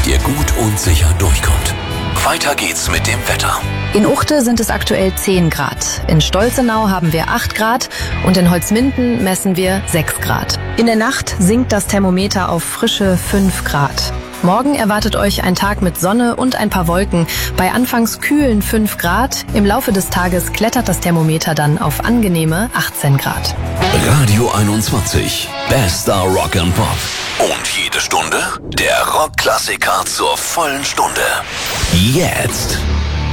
ihr gut und sicher durchkommt. Weiter geht's mit dem Wetter. In Uchte sind es aktuell 10 Grad. In Stolzenau haben wir 8 Grad und in Holzminden messen wir 6 Grad. In der Nacht sinkt das Thermometer auf frische 5 Grad. Morgen erwartet euch ein Tag mit Sonne und ein paar Wolken. Bei anfangs kühlen 5 Grad. Im Laufe des Tages klettert das Thermometer dann auf angenehme 18 Grad. Radio 21. Bester Rock and Pop. Und jede Stunde der Rockklassiker zur vollen Stunde. Jetzt.